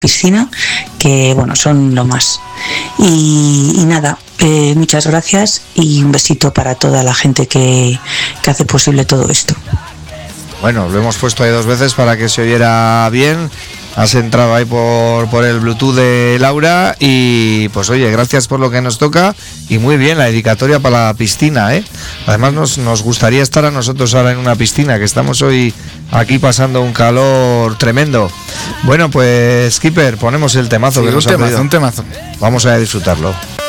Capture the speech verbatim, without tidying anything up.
piscina, que bueno, son lo más. Y, y nada, eh, muchas gracias y un besito para toda la gente que, que hace posible todo esto. Bueno, lo hemos puesto ahí dos veces para que se oyera bien. Has entrado ahí por, por el Bluetooth de Laura y pues oye, gracias por lo que nos toca y muy bien la dedicatoria para la piscina, ¿eh? Además nos, nos gustaría estar a nosotros ahora en una piscina, que estamos hoy aquí pasando un calor tremendo. Bueno, pues Skipper, ponemos el temazo sí, que nos ha pedido. Un temazo, un temazo. Vamos a disfrutarlo.